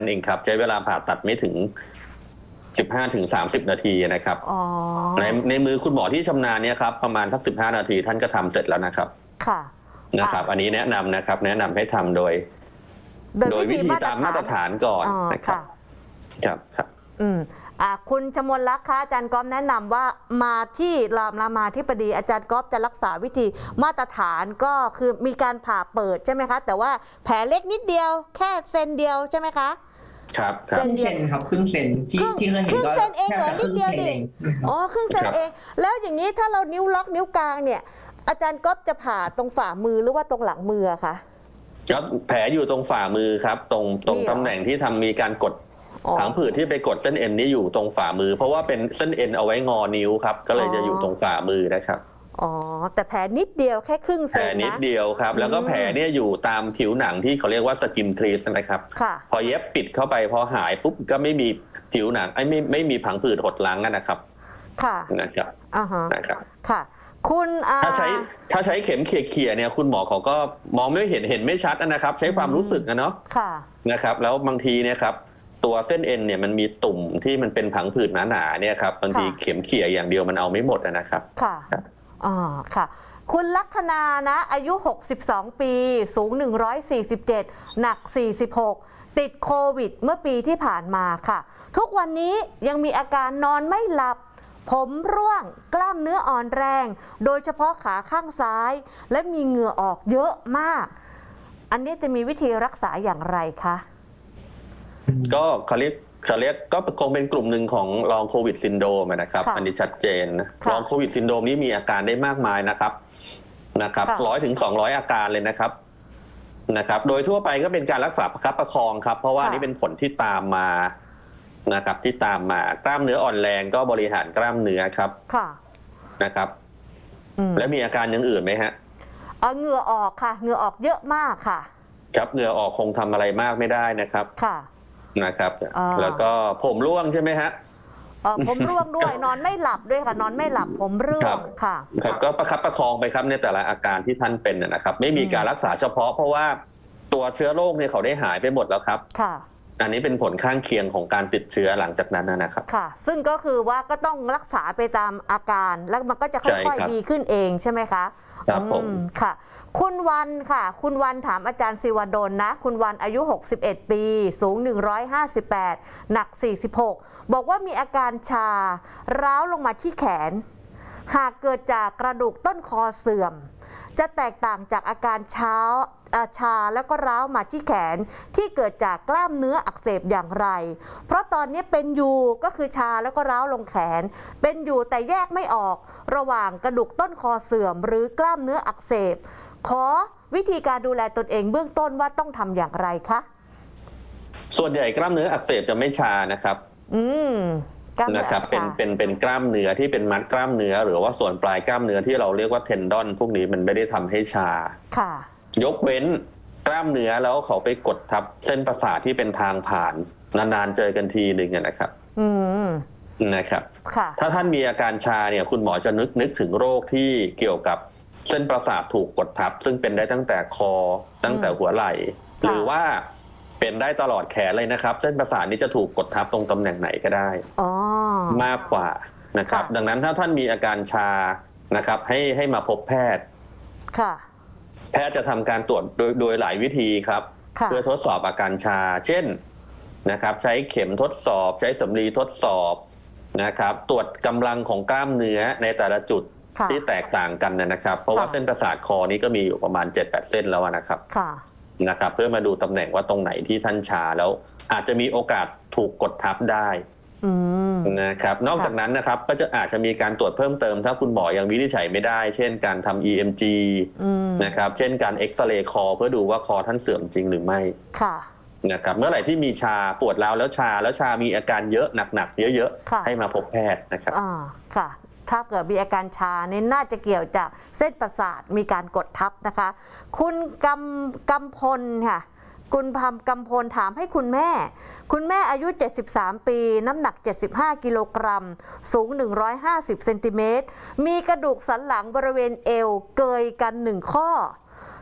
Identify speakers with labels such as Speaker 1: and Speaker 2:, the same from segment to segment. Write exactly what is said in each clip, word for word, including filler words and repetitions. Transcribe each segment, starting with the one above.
Speaker 1: เองครับใช้เวลาผ่าตัดไม่ถึง สิบห้าถึงสามสิบ นาทีนะครับในในมือคุณหมอที่ชำนาญเนี่ยครับประมาณสักสิบห้านาทีท่านก็ทำเสร็จแล้วนะครับ
Speaker 2: ค่ะ
Speaker 1: นะครับอันนี้แนะนำนะครับแนะนำให้ทำโดยโดยวิธีตามมาตรฐานก่อนนะครับครับครับ
Speaker 2: อืมอ่าคุณชมลลักษณ์คะอาจารย์ก๊อฟแนะนำว่ามาที่รามารามาธิบดีอาจารย์ก๊อฟจะรักษาวิธีมาตรฐานก็คือมีการผ่าเปิดใช่ไหมคะแต่ว่าแผลเล็กนิดเดียวแค่เซนเดียวใช่ไหมคะ
Speaker 1: ครับค
Speaker 3: รึ่งเซนครับครึ่งเซนที่ที่เคยเห็นก็
Speaker 2: ครึ่งเซนเองเหรอนิดเดียวดิอ๋อครึ่งเซนเองแล้วอย่างนี้ถ้าเรานิ้วล็อกนิ้วกลางเนี่ยอาจารย์ก๊อฟจะผ่าตรงฝ่ามือหรือว่าตรงหลังมือคะ
Speaker 1: ครับแผลอยู่ตรงฝ่ามือครับตรงตรงตำแหน่งที่ทำมีการกดผังผืดที่ไปกดเส้นเอ็นนี้อยู่ตรงฝ่ามือเพราะว่าเป็นเส้นเอ็นเอาไว้งอนิ้วครับก็เลยจะอยู่ตรงฝ่ามือนะครับ
Speaker 2: อ๋อแต่แผลนิดเดียวแค่ครึ่งเซนนะ
Speaker 1: แผลนิดเดียวครับแล้วก็แผลเนี่ยอยู่ตามผิวหนังที่เขาเรียกว่าสกินครีสนะครับพอเย็บปิดเข้าไปพอหายปุ๊บก็ไม่มีผิวหนังไอ้ไม่ไม่มีผังผืดหดล้างกันนะครับ
Speaker 2: ค่ะ
Speaker 1: นะครับ
Speaker 2: อ่าฮะ
Speaker 1: นะครับ
Speaker 2: ค่ะคุณ
Speaker 1: ถ้าใช้ถ้าใช้เข็มเขี่ยๆเนี่ยคุณหมอเขาก็มองไม่เห็นเห็นไม่ชัดนะครับใช้ความรู้สึกนะเนาะนะครับแล้วบางทีเนี่ยครับตัวเส้นเอ็นเนี่ยมันมีตุ่มที่มันเป็นผังผืดหนาๆเนี่ยครับบางทีเข็มเขี่ยอย่างเดียวมันเอาไม่หมดนะครับ
Speaker 2: ค่ะอ๋อค่ะคุณลัคนานะอายุหกสิบสองปีสูงหนึ่งร้อยสี่สิบเจ็ดหนักสี่สิบหกติดโควิดเมื่อปีที่ผ่านมาค่ะทุกวันนี้ยังมีอาการนอนไม่หลับผมร่วงกล้ามเนื้ออ่อนแรงโดยเฉพาะขาข้างซ้ายและมีเหงื่อออกเยอะมากอันนี้จะมีวิธีรักษาอย่างไรคะ
Speaker 1: ก็เขาเรียกเขาเรียกก็คงเป็นกลุ่มหนึ่งของลองโควิดซินโดรมนะครับอันนี้ชัดเจนลองโควิดซินโดรมนี้มีอาการได้มากมายนะครับนะครับร้อยถึงสองร้อยอาการเลยนะครับนะครับโดยทั่วไปก็เป็นการรักษาประคับประคองครับเพราะว่านี่เป็นผลที่ตามมานะครับที่ตามมากล้ามเนื้ออ่อนแรงก็บริหารกล้ามเนื้อครับ
Speaker 2: ค่ะ
Speaker 1: นะครับแล้วมีอาการอย่างอื่นไหมฮะ
Speaker 2: เอาเหงื่อออกค่ะเหงื่อออกเยอะมากค่ะ
Speaker 1: ครับเหงื่อออกคงทำอะไรมากไม่ได้นะครับ
Speaker 2: ค่ะ
Speaker 1: นะครับแล้วก็ผมร่วงใช่ไหมฮะ
Speaker 2: ผมร่วงด้วยนอนไม่หลับด้วยค่ะนอนไม่หลับผมร่วงค่ะ
Speaker 1: ครับก็ประคับประคองไปครับในแต่ละอาการที่ท่านเป็นนะครับไม่มีการรักษาเฉพาะเพราะว่าตัวเชื้อโรคเนี่ยเขาได้หายไปหมดแล้วครับ
Speaker 2: ค่ะ
Speaker 1: อันนี้เป็นผลข้างเคียงของการติดเชื้อหลังจากนั้นนะครับ
Speaker 2: ค่ะซึ่งก็คือว่าก็ต้องรักษาไปตามอาการแล้วมันก็จะค่อยๆดีขึ้นเองใช่ไหมคะ
Speaker 1: ครับผม
Speaker 2: ค่ะคุณวันค่ะคุณวันถามอาจารย์ศิวดลนะคุณวันอายุหกสิบเอ็ดปีสูงหนึ่งร้อยห้าสิบแปดหนักสี่สิบหกบอกว่ามีอาการชาร้าวลงมาที่แขนหากเกิดจากกระดูกต้นคอเสื่อมจะแตกต่างจากอาการเช้าชาแล้วก็ร้าวมาที่แขนที่เกิดจากกล้ามเนื้ออักเสบอย่างไรเพราะตอนนี้เป็นอยู่ก็คือชาแล้วก็ร้าวลงแขนเป็นอยู่แต่แยกไม่ออกระหว่างกระดูกต้นคอเสื่อมหรือกล้ามเนื้ออักเสบขอวิธีการดูแลตนเองเบื้องต้นว่าต้องทำอย่างไรคะ
Speaker 1: ส่วนใหญ่กล้ามเนื้ออักเสบจะไม่ชานะครับ
Speaker 2: อืม
Speaker 1: นะครับเป็นเป็นเป็นกล้ามเนื้อที่เป็นมัดกล้ามเนื้อหรือว่าส่วนปลายกล้ามเนื้อที่เราเรียกว่าเทนดอนพวกนี้มันไม่ได้ทำให้ชา
Speaker 2: ค่ะ
Speaker 1: ยกเว้นกล้ามเนื้อแล้วเขาไปกดทับเส้นประสาทที่เป็นทางผ่านนานๆเจอกันทีหนึ่งนะครับ
Speaker 2: อืม
Speaker 1: นะครับ
Speaker 2: ค่ะ
Speaker 1: ถ้าท่านมีอาการชาเนี่ยคุณหมอจะนึกนึกถึงโรคที่เกี่ยวกับเส้นประสาทถูกกดทับซึ่งเป็นได้ตั้งแต่คอตั้งแต่หัวไหล่หรือว่าเป็นได้ตลอดแขนเลยนะครับเส้นประสาทนี้จะถูกกดทับตรงตำแหน่งไหนก็ได้มากกว่านะครับดังนั้นถ้าท่านมีอาการชานะครับให้ให้มาพบแพทย์
Speaker 2: ค่ะ
Speaker 1: แพทย์จะทำการตรวจโดยโดยหลายวิธีครับเพื่อทดสอบอาการชาเช่นนะครับใช้เข็มทดสอบใช้สำลีทดสอบนะครับตรวจกำลังของกล้ามเนื้อในแต่ละจุดที่แตกต่างกันนะครับเพราะว่าเส้นประสาทคอนี้ก็มีอยู่ประมาณ เจ็ดแปด เส้นแล้วนะครับนะครับเพื่อมาดูตำแหน่งว่าตรงไหนที่ท่านชาแล้วอาจจะมีโอกาสถูกกดทับได้นะครับนอกจากนั้นนะครับก็จะอาจจะมีการตรวจเพิ่มเติมถ้าคุณหมอยังวินิจฉัยไม่ได้เช่นการทำ อี เอ็ม จี นะครับเช่นการเอ็กซเรย์คอเพื่อดูว่าคอท่านเสื่อมจริงหรือไม่นะครับเมื่อไหร่ที่มีชาปวดร้าวแล้วชาแล้วชามีอาการเยอะหนักๆเยอะๆให้มาพบแพทย์นะครับ
Speaker 2: อ่าค่ะถ้าเกิดมีอาการชาเนี่ยน่าจะเกี่ยวจากเส้นประสาทมีการกดทับนะคะคุณกำกำพลค่ะคุณพำกำพลถามให้คุณแม่คุณแม่อายุเจ็ดสิบสามปีน้ำหนักเจ็ดสิบห้ากิโลกรัมสูงหนึ่งร้อยห้าสิบเซนติเมตรมีกระดูกสันหลังบริเวณเอวเกยกันหนึ่งข้อ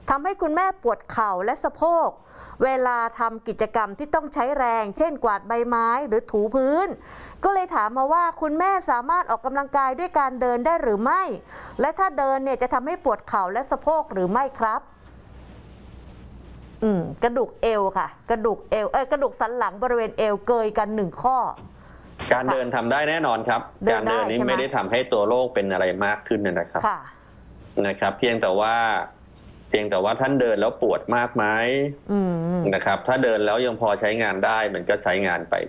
Speaker 2: ทำให้คุณแม่ปวดเข่าและสะโพกเวลาทำกิจกรรมที่ต้องใช้แรง เช่นกวาดใบไม้หรือถูพื้น ก็เลยถามมาว่าคุณแม่สามารถออกกำลังกายด้วยการเดินได้หรือไม่ และถ้าเดินเนี่ยจะทำให้ปวดเข่าและสะโพกหรือไม่ครับอืมกระดูกเอวค่ะ กระดูกเอวเอ้ยกระดูกสันหลังบริเวณเอวเกยกันหนึ่งข้อ
Speaker 1: การเดินทำได้แน่นอนครับ
Speaker 2: เดิน
Speaker 1: การเดินนี้
Speaker 2: ได้ใช่ไหม
Speaker 1: ไม่ได้ทำให้ตัวโรคเป็นอะไรมากขึ้นนะครับ
Speaker 2: ค่ะ
Speaker 1: นะครับ เพียงแต่ว่า เพียงแต่ว่าท่านเดินแล้วปวดมากไหม
Speaker 2: อืม
Speaker 1: นะครับ ถ้าเดินแล้วยังพอใช้งานได้มันก็ใช้งานไป